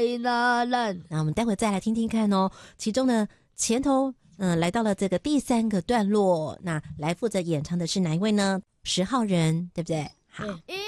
那人。 那我们待会再来听听看哦。其中呢，前头来到了这个第3个段落，那来负责演唱的是哪一位呢？10号人，对不对？好。